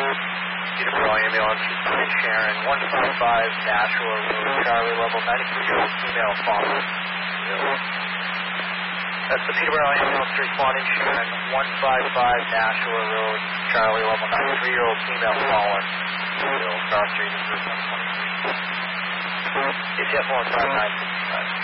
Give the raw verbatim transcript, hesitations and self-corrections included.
Peterborough ambulance in Sharon, one five five Nashua Road, Charlie level, ninety-three-year-old female fallen. That's the Peterborough ambulance responding Sharon, one five five Nashua Road, Charlie level, ninety-three-year-old female fallen. Cross street is one twenty-three. A T F one five nine six five.